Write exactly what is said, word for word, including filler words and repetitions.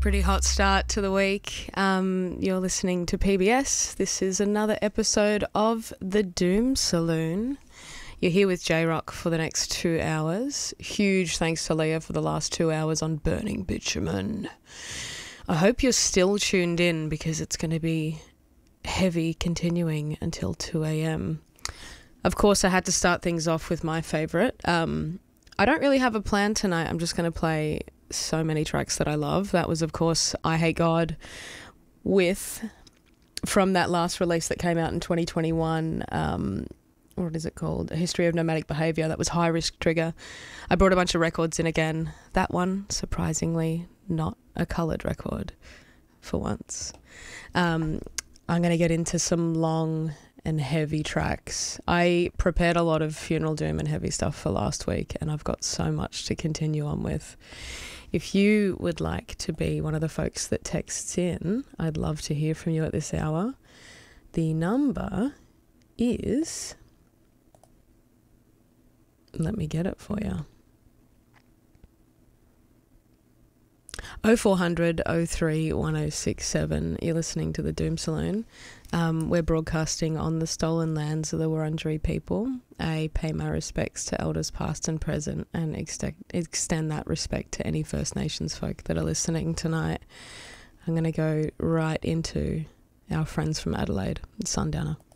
Pretty hot start to the week. Um, you're listening to P B S. This is another episode of The Doom Saloon. You're here with J-Rock for the next two hours. Huge thanks to Leah for the last two hours on Burning Bitumen. I hope you're still tuned in because it's going to be heavy continuing until two a.m. Of course, I had to start things off with my favourite. Um, I don't really have a plan tonight. I'm just going to play so many tracks that I love. That was, of course, I Hate God with, from that last release that came out in twenty twenty-one, um, what is it called? A History of Nomadic Behaviour. That was High Risk Trigger. I brought a bunch of records in again. That one, surprisingly, not a coloured record for once. Um, I'm going to get into some long and heavy tracks. I prepared a lot of funeral doom and heavy stuff for last week, and I've got so much to continue on with. If you would like to be one of the folks that texts in, I'd love to hear from you at this hour. The number is, let me get it for you, oh four hundred, oh three, one oh six seven. You're listening to The Doom Saloon. Um, we're broadcasting on the stolen lands of the Wurundjeri people. I pay my respects to elders past and present and extend, extend that respect to any First Nations folk that are listening tonight. I'm going to go right into our friends from Adelaide, Sundowner.